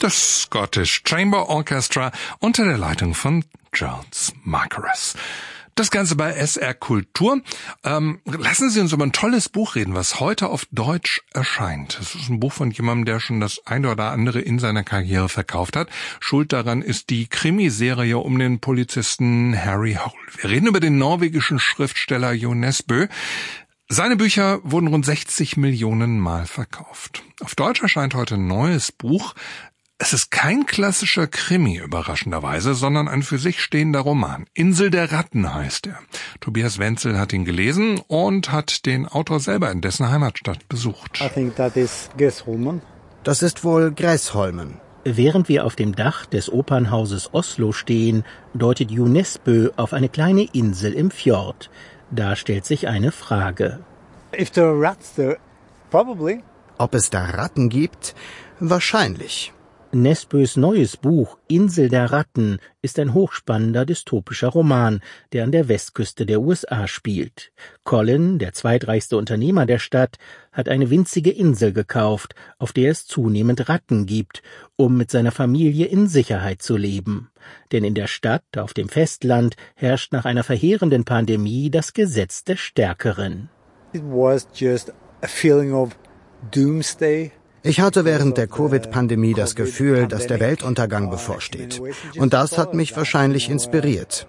das Scottish Chamber Orchestra unter der Leitung von Giles Margaret. Das Ganze bei SR Kultur. Lassen Sie uns über ein tolles Buch reden, was heute auf Deutsch erscheint. Das ist ein Buch von jemandem, der schon das eine oder andere in seiner Karriere verkauft hat. Schuld daran ist die Krimiserie um den Polizisten Harry Hole. Wir reden über den norwegischen Schriftsteller Jo Nesbø. Seine Bücher wurden rund 60 Millionen Mal verkauft. Auf Deutsch erscheint heute ein neues Buch. Es ist kein klassischer Krimi, überraschenderweise, sondern ein für sich stehender Roman. Insel der Ratten heißt er. Tobias Wenzel hat ihn gelesen und hat den Autor selber in dessen Heimatstadt besucht. Das ist wohl Gräsholmen. Während wir auf dem Dach des Opernhauses Oslo stehen, deutet Jo Nesbø auf eine kleine Insel im Fjord. Da stellt sich eine Frage. Ob es da Ratten gibt? Wahrscheinlich. Nesbøs neues Buch Insel der Ratten ist ein hochspannender dystopischer Roman, der an der Westküste der USA spielt. Colin, der zweitreichste Unternehmer der Stadt, hat eine winzige Insel gekauft, auf der es zunehmend Ratten gibt, um mit seiner Familie in Sicherheit zu leben. Denn in der Stadt, auf dem Festland, herrscht nach einer verheerenden Pandemie das Gesetz des Stärkeren. It was just a feeling of doomsday. Ich hatte während der Covid-Pandemie das Gefühl, dass der Weltuntergang bevorsteht. Und das hat mich wahrscheinlich inspiriert.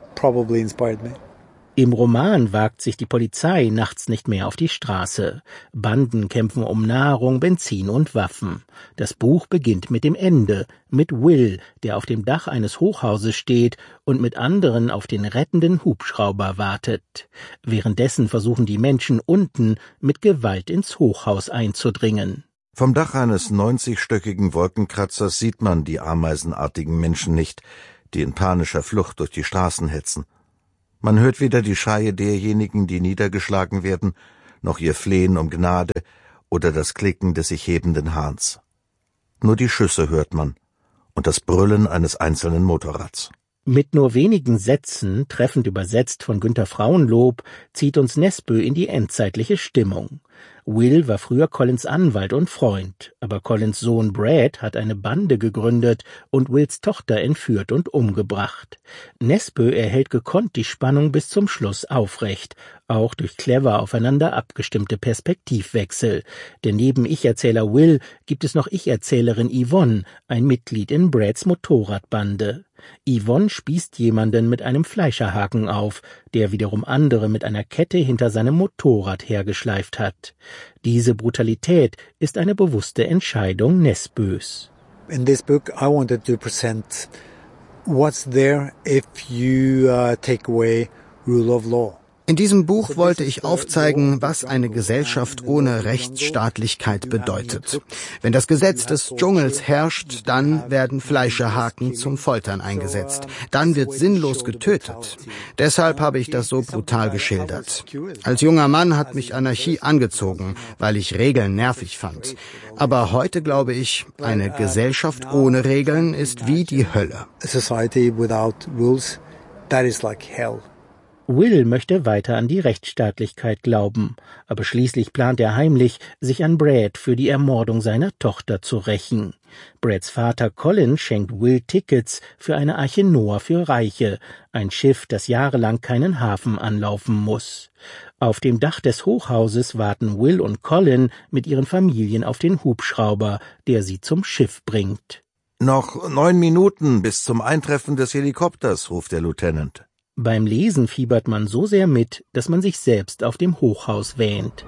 Im Roman wagt sich die Polizei nachts nicht mehr auf die Straße. Banden kämpfen um Nahrung, Benzin und Waffen. Das Buch beginnt mit dem Ende, mit Will, der auf dem Dach eines Hochhauses steht und mit anderen auf den rettenden Hubschrauber wartet. Währenddessen versuchen die Menschen unten mit Gewalt ins Hochhaus einzudringen. Vom Dach eines 90-stöckigen Wolkenkratzers sieht man die ameisenartigen Menschen nicht, die in panischer Flucht durch die Straßen hetzen. Man hört weder die Schreie derjenigen, die niedergeschlagen werden, noch ihr Flehen um Gnade oder das Klicken des sich hebenden Hahns. Nur die Schüsse hört man und das Brüllen eines einzelnen Motorrads. Mit nur wenigen Sätzen, treffend übersetzt von Günter Frauenlob, zieht uns Nesbø in die endzeitliche Stimmung. Will war früher Collins Anwalt und Freund, aber Collins Sohn Brad hat eine Bande gegründet und Wills Tochter entführt und umgebracht. Nesbø erhält gekonnt die Spannung bis zum Schluss aufrecht, auch durch clever aufeinander abgestimmte Perspektivwechsel. Denn neben Ich-Erzähler Will gibt es noch Ich-Erzählerin Yvonne, ein Mitglied in Brads Motorradbande. Yvonne spießt jemanden mit einem Fleischerhaken auf, der wiederum andere mit einer Kette hinter seinem Motorrad hergeschleift hat. Diese Brutalität ist eine bewusste Entscheidung Nesbøs. In this book I wanted to present what's there if you take away rule of law. In diesem Buch wollte ich aufzeigen, was eine Gesellschaft ohne Rechtsstaatlichkeit bedeutet. Wenn das Gesetz des Dschungels herrscht, dann werden Fleischerhaken zum Foltern eingesetzt. Dann wird sinnlos getötet. Deshalb habe ich das so brutal geschildert. Als junger Mann hat mich Anarchie angezogen, weil ich Regeln nervig fand. Aber heute glaube ich, eine Gesellschaft ohne Regeln ist wie die Hölle. A society without rules, that is like hell. Will möchte weiter an die Rechtsstaatlichkeit glauben, aber schließlich plant er heimlich, sich an Brad für die Ermordung seiner Tochter zu rächen. Brads Vater Colin schenkt Will Tickets für eine Arche Noah für Reiche, ein Schiff, das jahrelang keinen Hafen anlaufen muss. Auf dem Dach des Hochhauses warten Will und Colin mit ihren Familien auf den Hubschrauber, der sie zum Schiff bringt. »Noch 9 Minuten bis zum Eintreffen des Helikopters«, ruft der Lieutenant. Beim Lesen fiebert man so sehr mit, dass man sich selbst auf dem Hochhaus wähnt.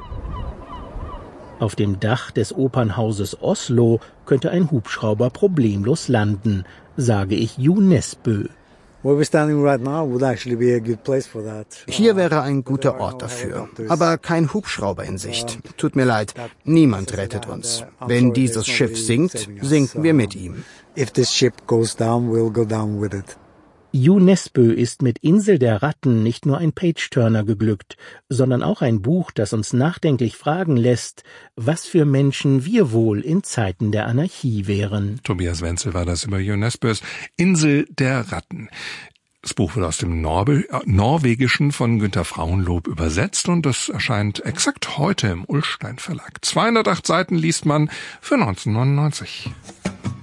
Auf dem Dach des Opernhauses Oslo könnte ein Hubschrauber problemlos landen, sage ich Jo Nesbø. Hier wäre ein guter Ort dafür, aber kein Hubschrauber in Sicht. Tut mir leid, niemand rettet uns. Wenn dieses Schiff sinkt, sinken wir mit ihm. Jo Nesbø ist mit Insel der Ratten nicht nur ein Page-Turner geglückt, sondern auch ein Buch, das uns nachdenklich fragen lässt, was für Menschen wir wohl in Zeiten der Anarchie wären. Tobias Wenzel war das über Jo Nesbøs Insel der Ratten. Das Buch wird aus dem Norwegischen von Günter Frauenlob übersetzt und das erscheint exakt heute im Ullstein Verlag. 208 Seiten liest man für 19,99 €.